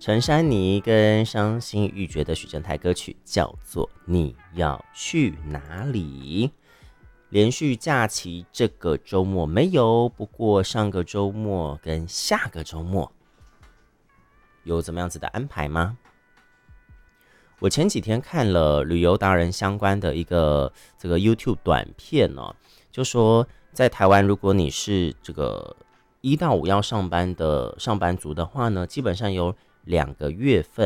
陈珊妮跟伤心欲绝的许正泰歌曲叫做《你要去哪里》。连续假期这个周末没有，不过上个周末跟下个周末有怎么样子的安排吗？我前几天看了旅游达人相关的一个这个 YouTube 短片哦，就说在台湾，如果你是这个1到5要上班的上班族的话呢，基本上有2个月份